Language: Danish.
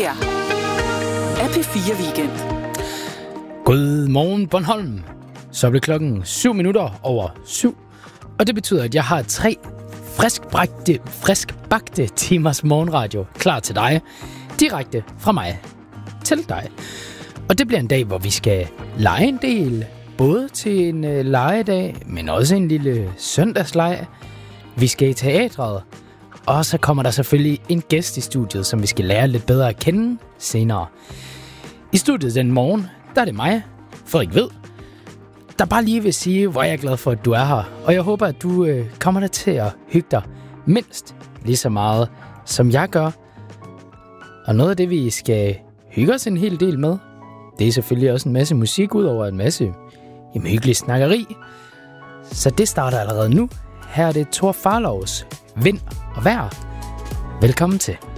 her er P4 Weekend. Godmorgen Bornholm. Så bliver klokken 7:07, og det betyder, at jeg har 3 friskbagte timers morgenradio klar til dig, direkte fra mig til dig. Og det bliver en dag, hvor vi skal lege en del, både til en legedag, men også en lille søndagsleg. Vi skal i teatret, og så kommer der selvfølgelig en gæst i studiet, som vi skal lære lidt bedre at kende senere. I studiet den morgen, der er det mig, Frederik Ved, der bare lige vil sige, hvor jeg er glad for, at du er her. Og jeg håber, at du kommer der til at hygge dig mindst lige så meget, som jeg gør. Og noget af det, vi skal hygge os en hel del med, det er selvfølgelig også en masse musik, ud over en masse hyggelig snakkeri. Så det starter allerede nu. Her er det Thor Farlows Vind og Vejr. Velkommen til.